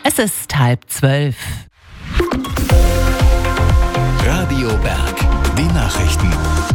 Es ist 11:30. Radio Berg, die Nachrichten.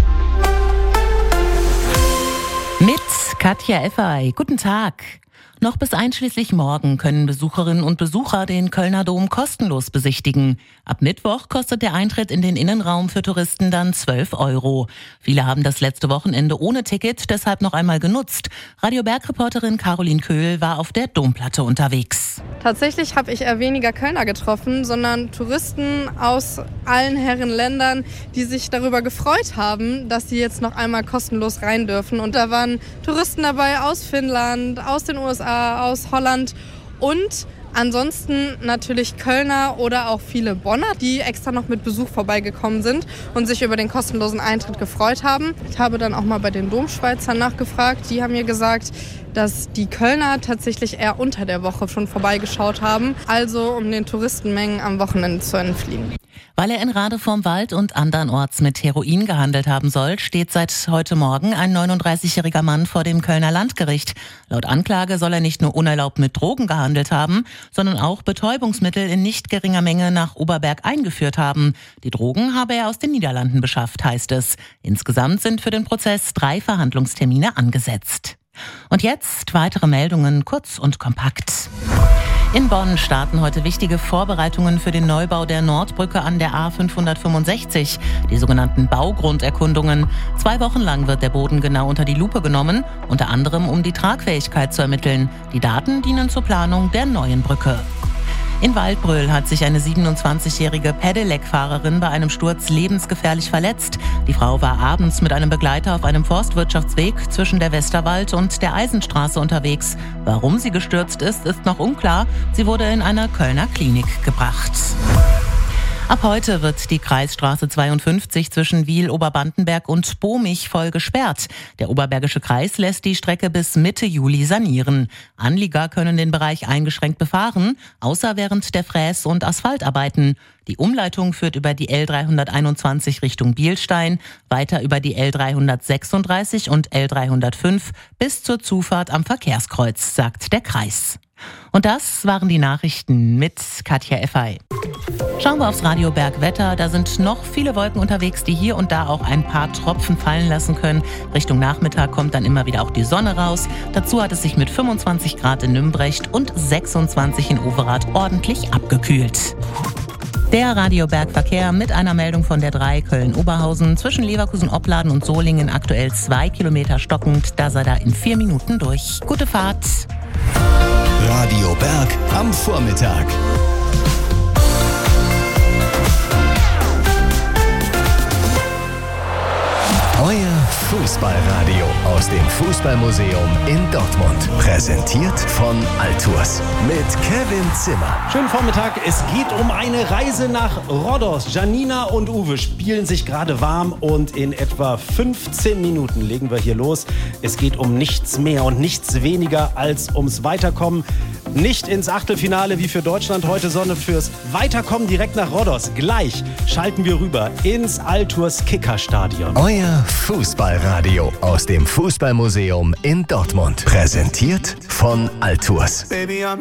Mit Katja Effay. Guten Tag. Noch bis einschließlich morgen können Besucherinnen und Besucher den Kölner Dom kostenlos besichtigen. Ab Mittwoch kostet der Eintritt in den Innenraum für Touristen dann 12 €. Viele haben das letzte Wochenende ohne Ticket deshalb noch einmal genutzt. Radio Berg-Reporterin Caroline Köhl war auf der Domplatte unterwegs. Tatsächlich habe ich eher weniger Kölner getroffen, sondern Touristen aus allen Herrenländern, die sich darüber gefreut haben, dass sie jetzt noch einmal kostenlos rein dürfen. Und da waren Touristen dabei aus Finnland, aus den USA, aus Holland und ansonsten natürlich Kölner oder auch viele Bonner, die extra noch mit Besuch vorbeigekommen sind und sich über den kostenlosen Eintritt gefreut haben. Ich habe dann auch mal bei den Domschweizern nachgefragt. Die haben mir gesagt, dass die Kölner tatsächlich eher unter der Woche schon vorbeigeschaut haben, also um den Touristenmengen am Wochenende zu entfliehen. Weil er in Rade vorm Wald und andernorts mit Heroin gehandelt haben soll, steht seit heute Morgen ein 39-jähriger Mann vor dem Kölner Landgericht. Laut Anklage soll er nicht nur unerlaubt mit Drogen gehandelt haben, sondern auch Betäubungsmittel in nicht geringer Menge nach Oberberg eingeführt haben. Die Drogen habe er aus den Niederlanden beschafft, heißt es. Insgesamt sind für den Prozess 3 Verhandlungstermine angesetzt. Und jetzt weitere Meldungen, kurz und kompakt. In Bonn starten heute wichtige Vorbereitungen für den Neubau der Nordbrücke an der A565, die sogenannten Baugrunderkundungen. 2 Wochen lang wird der Boden genau unter die Lupe genommen, unter anderem um die Tragfähigkeit zu ermitteln. Die Daten dienen zur Planung der neuen Brücke. In Waldbröl hat sich eine 27-jährige Pedelec-Fahrerin bei einem Sturz lebensgefährlich verletzt. Die Frau war abends mit einem Begleiter auf einem Forstwirtschaftsweg zwischen der Westerwald und der Eisenstraße unterwegs. Warum sie gestürzt ist, ist noch unklar. Sie wurde in eine Kölner Klinik gebracht. Ab heute wird die Kreisstraße 52 zwischen Wil, Oberbandenberg und Bohmich voll gesperrt. Der Oberbergische Kreis lässt die Strecke bis Mitte Juli sanieren. Anlieger können den Bereich eingeschränkt befahren, außer während der Fräs- und Asphaltarbeiten. Die Umleitung führt über die L321 Richtung Bielstein, weiter über die L336 und L305 bis zur Zufahrt am Verkehrskreuz, sagt der Kreis. Und das waren die Nachrichten mit Katja Effay. Schauen wir aufs Radio Berg Wetter. Da sind noch viele Wolken unterwegs, die hier und da auch ein paar Tropfen fallen lassen können. Richtung Nachmittag kommt dann immer wieder auch die Sonne raus. Dazu hat es sich mit 25 Grad in Nümbrecht und 26 in Overath ordentlich abgekühlt. Der Radio Berg Verkehr mit einer Meldung von der 3 Köln-Oberhausen. Zwischen Leverkusen, Opladen und Solingen aktuell 2 Kilometer stockend. Da sei da in 4 Minuten durch. Gute Fahrt! Radio Berg am Vormittag. Euer Fußballradio aus dem Fußballmuseum in Dortmund. Präsentiert von Altours mit Kevin Zimmer. Schönen Vormittag. Es geht um eine Reise nach Rhodos. Janina und Uwe spielen sich gerade warm und in etwa 15 Minuten legen wir hier los. Es geht um nichts mehr und nichts weniger als ums Weiterkommen. Nicht ins Achtelfinale wie für Deutschland heute, sondern fürs Weiterkommen direkt nach Rhodos. Gleich schalten wir rüber ins Altours Kickerstadion. Euer Fußballradio aus dem Fußballmuseum in Dortmund. Präsentiert von Altours. Baby, I'm